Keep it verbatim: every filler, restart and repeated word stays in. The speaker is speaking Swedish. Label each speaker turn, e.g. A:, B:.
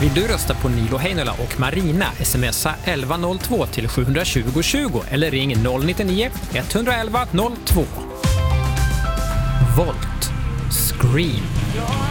A: Vill du rösta på Nilo Heinola och Marina, smsa elva noll två till sju tjugo tjugo eller ring noll nio nio ett ett ett noll två. Volt. Scream.